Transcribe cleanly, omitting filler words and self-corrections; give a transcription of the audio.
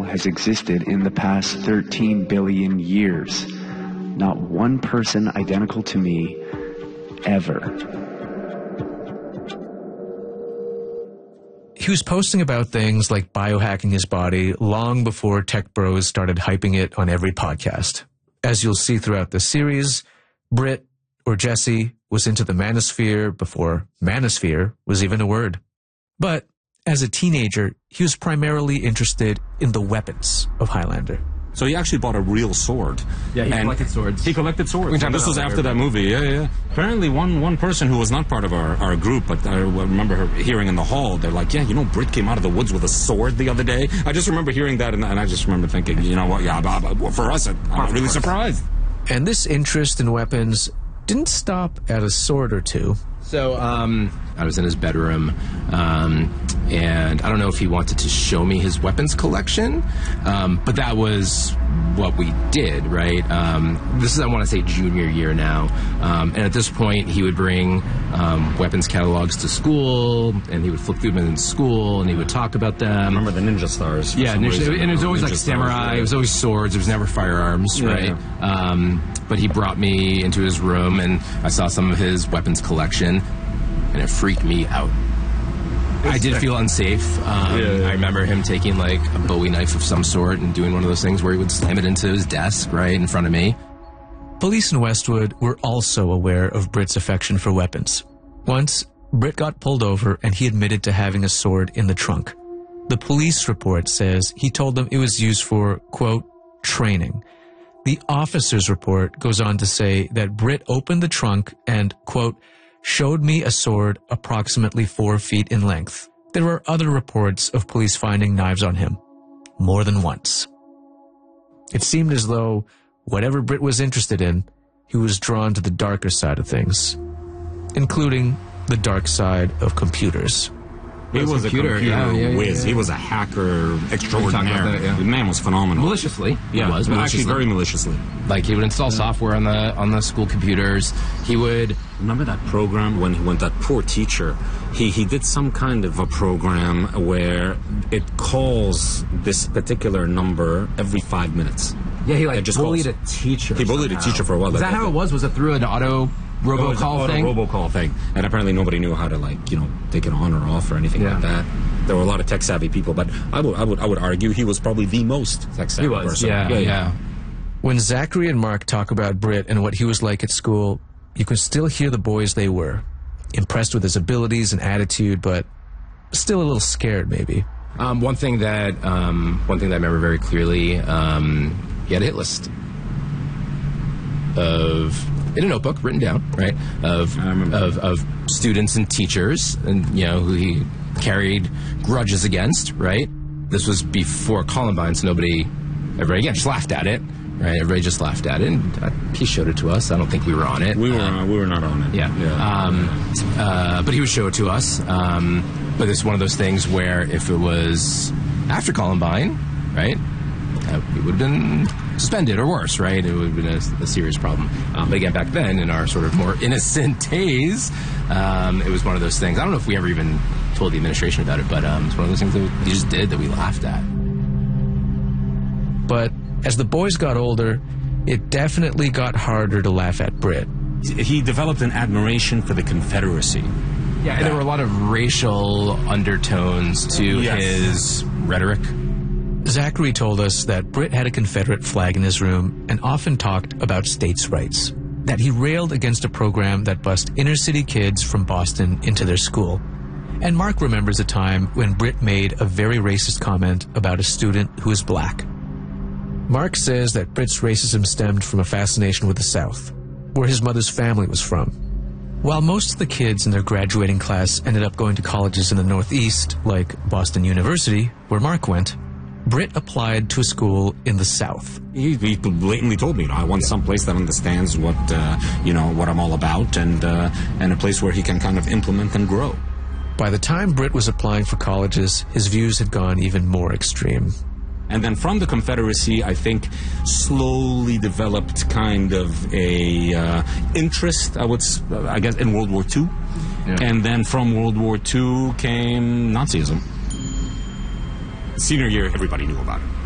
has existed in the past 13 billion years. Not one person identical to me, ever. He was posting about things like biohacking his body long before tech bros started hyping it on every podcast. As you'll see throughout the series, Britt, or Jesse, was into the manosphere before manosphere was even a word. But as a teenager, he was primarily interested in the weapons of Highlander. So he actually bought a real sword. Yeah, he collected swords. He collected swords. This was after that movie, yeah. Apparently one person who was not part of our group, but I remember her hearing in the hall, they're like, yeah, you know, Britt came out of the woods with a sword the other day. I just remember hearing that, and I just remember thinking, you know what, yeah, for us, I'm really surprised. And this interest in weapons didn't stop at a sword or two. So, I was in his bedroom, and I don't know if he wanted to show me his weapons collection, but that was what we did, right? This is, I want to say, junior year now, and at this point, he would bring weapons catalogs to school, and he would flip through them in school, and he would talk about them. I remember the ninja stars. Yeah, and it was always like samurai, it was always swords, it was never firearms, right? Yeah. But he brought me into his room, and I saw some of his weapons collection, and it freaked me out. I did feel unsafe. I remember him taking like a Bowie knife of some sort and doing one of those things where he would slam it into his desk right in front of me. Police in Westwood were also aware of Britt's affection for weapons. Once, Britt got pulled over and he admitted to having a sword in the trunk. The police report says he told them it was used for, quote, training. The officer's report goes on to say that Britt opened the trunk and, quote, showed me a sword approximately 4 feet in length. There were other reports of police finding knives on him, more than once. It seemed as though whatever Britt was interested in, he was drawn to the darker side of things, including the dark side of computers. He was a computer whiz. Yeah. He was a hacker extraordinaire. The man was phenomenal. Maliciously. Yeah, he was actually very maliciously. Like, he would install software on the school computers. He would... Remember that program when that poor teacher, he did some kind of a program where it calls this particular number every 5 minutes. Yeah, he just bullied a teacher. He bullied a teacher for a while. Is that how it was? Was it through an auto... robocall thing, and apparently nobody knew how to, like, you know, take it on or off or anything like that. There were a lot of tech savvy people, but I would argue he was probably the most tech savvy person. Yeah. When Zachary and Mark talk about Britt and what he was like at school, you can still hear the boys they were, impressed with his abilities and attitude, but still a little scared maybe. One thing that I remember very clearly, he had a hit list in a notebook, written down, right, of students and teachers, and, you know, who he carried grudges against, right? This was before Columbine, so everybody again just laughed at it, right? Everybody just laughed at it, and he showed it to us. I don't think we were on it. We were not on it. Yeah. But he would show it to us. But it's one of those things where if it was after Columbine, right, it would have been suspended or worse, right? It would have been a serious problem. But again, back then, in our sort of more innocent days, it was one of those things. I don't know if we ever even told the administration about it, but it's one of those things that we just did, that we laughed at. But as the boys got older, it definitely got harder to laugh at Britt. He developed an admiration for the Confederacy. Yeah, and there were a lot of racial undertones to his rhetoric. Zachary told us that Britt had a Confederate flag in his room and often talked about states' rights, that he railed against a program that bussed inner-city kids from Boston into their school. And Mark remembers a time when Britt made a very racist comment about a student who is black. Mark says that Britt's racism stemmed from a fascination with the South, where his mother's family was from. While most of the kids in their graduating class ended up going to colleges in the Northeast, like Boston University, where Mark went, Britt applied to a school in the South. He blatantly told me, I want some place that understands what I'm all about, and a place where he can kind of implement and grow. By the time Britt was applying for colleges, his views had gone even more extreme. And then from the Confederacy, I think, slowly developed kind of a interest, I guess, in World War II. Yeah. And then from World War II came Nazism. Senior year, everybody knew about it.